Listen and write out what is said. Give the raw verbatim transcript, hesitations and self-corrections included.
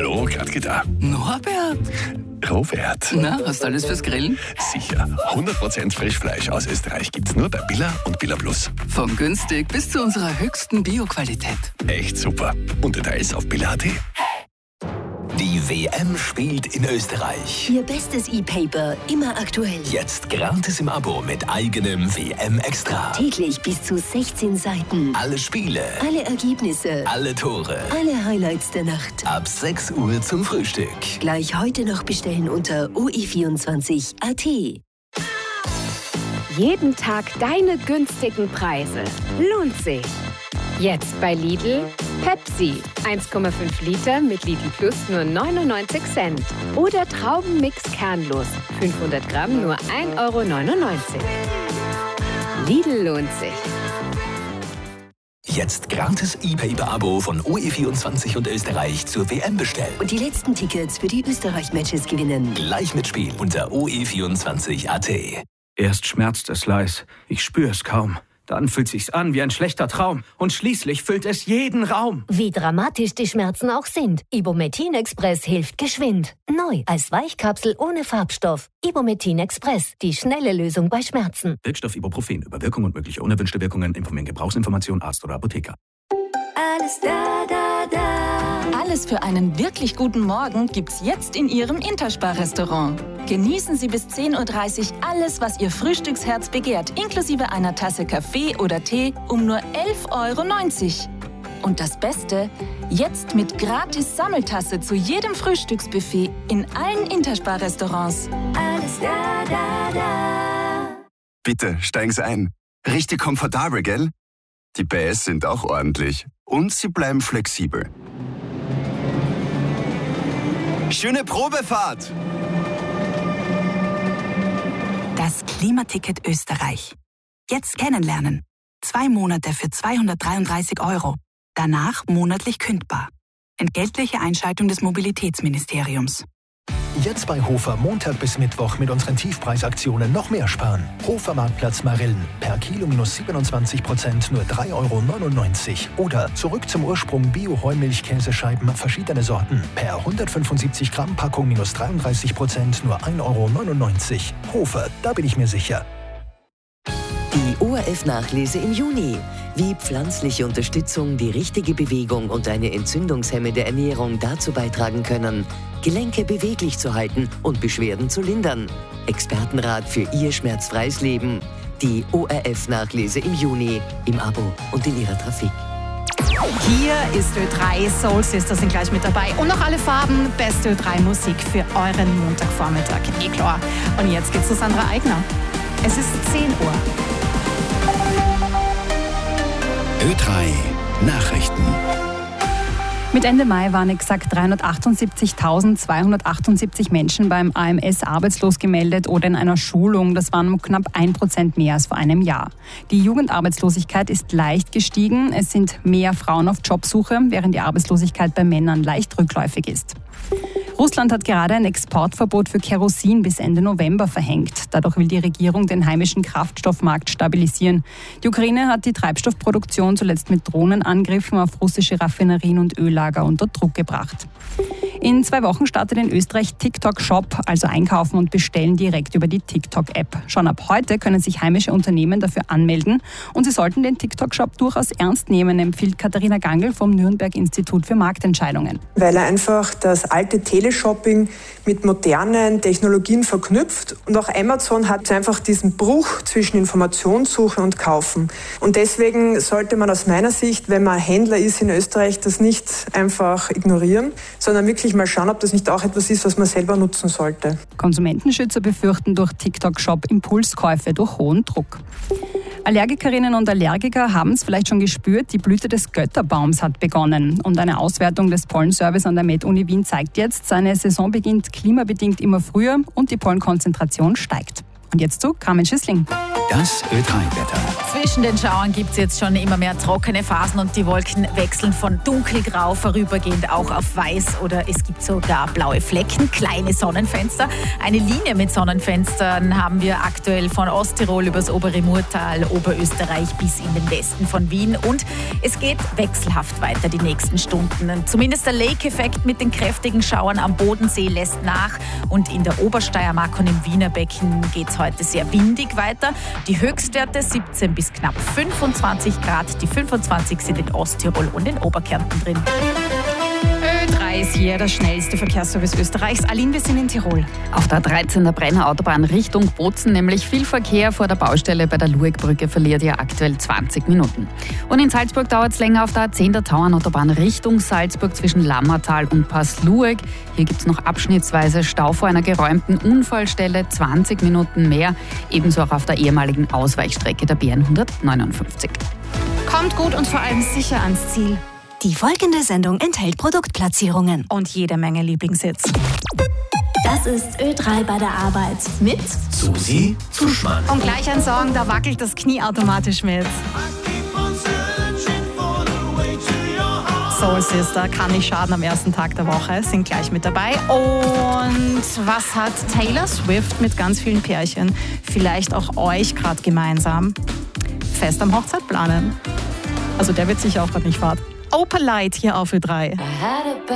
Hallo, Gradke da. Norbert? Robert. Na, hast du alles fürs Grillen? Sicher. hundert Prozent Frischfleisch aus Österreich gibt's nur bei Billa und Billa Plus. Von günstig bis zu unserer höchsten Bioqualität. Echt super. Und Details auf billa punkt a t. Die W M spielt in Österreich. Ihr bestes E-Paper, immer aktuell. Jetzt gratis im Abo mit eigenem W M-Extra. Täglich bis zu sechzehn Seiten. Alle Spiele. Alle Ergebnisse. Alle Tore. Alle Highlights der Nacht. Ab sechs Uhr zum Frühstück. Gleich heute noch bestellen unter o e vierundzwanzig punkt a t. Jeden Tag deine günstigen Preise. Lohnt sich. Jetzt bei Lidl Pepsi. eins Komma fünf Liter mit Lidl Plus nur neunundneunzig Cent. Oder Traubenmix kernlos. fünfhundert Gramm nur ein Euro neunundneunzig. Lidl lohnt sich. Jetzt gratis E-Paper-Abo von O E vierundzwanzig und Österreich zur W M bestellen. Und die letzten Tickets für die Österreich-Matches gewinnen. Gleich mitspielen unter o e vierundzwanzig punkt a t. Erst schmerzt es leis, ich spüre es kaum. Dann fühlt sich's an wie ein schlechter Traum. Und schließlich füllt es jeden Raum. Wie dramatisch die Schmerzen auch sind, Ibumetin Express hilft geschwind. Neu als Weichkapsel ohne Farbstoff. Ibumetin Express, die schnelle Lösung bei Schmerzen. Wirkstoff Ibuprofen. Über Wirkung und mögliche unerwünschte Wirkungen informieren Gebrauchsinformation Arzt oder Apotheker. Alles da, da, da. Alles für einen wirklich guten Morgen gibt's jetzt in Ihrem Interspar-Restaurant. Genießen Sie bis zehn Uhr dreißig alles, was Ihr Frühstücksherz begehrt, inklusive einer Tasse Kaffee oder Tee um nur elf Euro neunzig. Und das Beste, jetzt mit gratis Sammeltasse zu jedem Frühstücksbuffet in allen Interspar-Restaurants. Alles da, da, da. Bitte, steigen Sie ein. Richtig komfortabel, gell? Die P S sind auch ordentlich. Und sie bleiben flexibel. Schöne Probefahrt! Das Klimaticket Österreich. Jetzt kennenlernen. Zwei Monate für zweihundertdreiunddreißig Euro. Danach monatlich kündbar. Entgeltliche Einschaltung des Mobilitätsministeriums. Jetzt bei Hofer Montag bis Mittwoch mit unseren Tiefpreisaktionen noch mehr sparen. Hofer Marktplatz Marillen. Per Kilo minus siebenundzwanzig Prozent nur drei Euro neunundneunzig. Oder zurück zum Ursprung Bio-Heumilch-Käsescheiben verschiedene Sorten. Per hundertfünfundsiebzig Gramm Packung minus dreiunddreißig Prozent nur ein Euro neunundneunzig. Hofer, da bin ich mir sicher. Die O R F-Nachlese im Juni. Wie pflanzliche Unterstützung, die richtige Bewegung und eine entzündungshemmende Ernährung dazu beitragen können, Gelenke beweglich zu halten und Beschwerden zu lindern. Expertenrat für Ihr schmerzfreies Leben. Die O R F-Nachlese im Juni. Im Abo und in Ihrer Trafik. Hier ist Ö drei, Soul Sisters sind gleich mit dabei. Und noch alle Farben, beste Ö drei Musik für euren Montagvormittag. Eh klar. Und jetzt geht's zu Sandra Eigner. Es ist zehn Uhr. Ö drei Nachrichten. Mit Ende Mai waren exakt dreihundertachtundsiebzigtausendzweihundertachtundsiebzig Menschen beim A M S arbeitslos gemeldet oder in einer Schulung. Das waren um knapp ein Prozent mehr als vor einem Jahr. Die Jugendarbeitslosigkeit ist leicht gestiegen. Es sind mehr Frauen auf Jobsuche, während die Arbeitslosigkeit bei Männern leicht rückläufig ist. Russland hat gerade ein Exportverbot für Kerosin bis Ende November verhängt. Dadurch will die Regierung den heimischen Kraftstoffmarkt stabilisieren. Die Ukraine hat die Treibstoffproduktion zuletzt mit Drohnenangriffen auf russische Raffinerien und Öllager unter Druck gebracht. In zwei Wochen startet in Österreich TikTok Shop, also einkaufen und bestellen direkt über die TikTok-App. Schon ab heute können sich heimische Unternehmen dafür anmelden und sie sollten den TikTok Shop durchaus ernst nehmen, empfiehlt Katharina Gangl vom Nürnberg-Institut für Marktentscheidungen. Weil er einfach das alte Teleshopping mit modernen Technologien verknüpft und auch Amazon hat einfach diesen Bruch zwischen Informationssuche und Kaufen. Und deswegen sollte man aus meiner Sicht, wenn man Händler ist in Österreich, das nicht einfach ignorieren, sondern wirklich mal schauen, ob das nicht auch etwas ist, was man selber nutzen sollte. Konsumentenschützer befürchten durch TikTok Shop Impulskäufe durch hohen Druck. Allergikerinnen und Allergiker haben es vielleicht schon gespürt, die Blüte des Götterbaums hat begonnen. Und eine Auswertung des Pollenservice an der Med-Uni Wien zeigt jetzt, seine Saison beginnt klimabedingt immer früher und die Pollenkonzentration steigt. Und jetzt zu Carmen Schissling. Das Ö drei Wetter. Zwischen den Schauern gibt es jetzt schon immer mehr trockene Phasen und die Wolken wechseln von dunkelgrau vorübergehend auch auf weiß oder es gibt sogar blaue Flecken, kleine Sonnenfenster. Eine Linie mit Sonnenfenstern haben wir aktuell von Osttirol übers obere Murtal, Oberösterreich bis in den Westen von Wien und es geht wechselhaft weiter die nächsten Stunden. Zumindest der Lake-Effekt mit den kräftigen Schauern am Bodensee lässt nach und in der Obersteiermark und im Wienerbecken geht es heute sehr windig weiter. Die Höchstwerte siebzehn bis knapp fünfundzwanzig Grad. Die fünfundzwanzig sind in Osttirol und in Oberkärnten drin. Ö drei ist hier der schnellste Verkehrsservice Österreichs. Aline, wir sind in Tirol. Auf der dreizehner Brenner Autobahn Richtung Bozen, nämlich viel Verkehr vor der Baustelle bei der Luegbrücke, verliert ihr aktuell zwanzig Minuten. Und in Salzburg dauert es länger auf der A zehn der Tauernautobahn Richtung Salzburg zwischen Lammertal und Pass-Lueg. Hier gibt es noch abschnittsweise Stau vor einer geräumten Unfallstelle, zwanzig Minuten mehr. Ebenso auch auf der ehemaligen Ausweichstrecke der B hundertneunundfünfzig. Kommt gut und vor allem sicher ans Ziel. Die folgende Sendung enthält Produktplatzierungen. Und jede Menge Lieblingshits. Das ist Ö drei bei der Arbeit mit Susi Zuschmann. Und gleich ein Song, da wackelt das Knie automatisch mit. Soul Sister, kann nicht schaden am ersten Tag der Woche, sind gleich mit dabei. Und was hat Taylor Swift mit ganz vielen Pärchen, vielleicht auch euch gerade gemeinsam, fest am Hochzeit planen? Also der wird sicher auch gerade nicht fad. Opalite hier auf Ö drei.